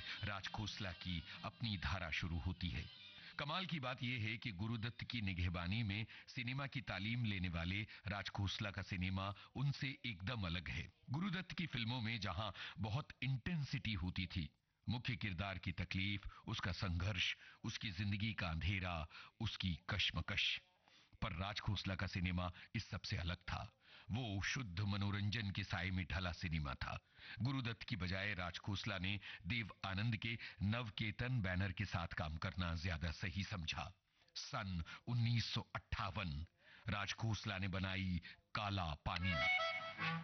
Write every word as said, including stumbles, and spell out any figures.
राज खोसला की अपनी धारा शुरू होती है। कमाल की बात यह है कि गुरुदत्त की निगहबानी में सिनेमा की तालीम लेने वाले राज खोसला का सिनेमा उनसे एकदम अलग है। गुरुदत्त की फिल्मों में जहां बहुत इंटेंसिटी होती थी, मुख्य किरदार की तकलीफ, उसका संघर्ष, उसकी जिंदगी का अंधेरा, उसकी कश्मकश, पर राज खोसला का सिनेमा इस सबसे अलग था। वो शुद्ध मनोरंजन के साए में ढला सिनेमा था। गुरुदत्त की बजाय राज खोसला ने देव आनंद के नवकेतन बैनर के साथ काम करना ज्यादा सही समझा। सन उन्नीस सौ अट्ठावन राज खोसला ने बनाई काला पानी।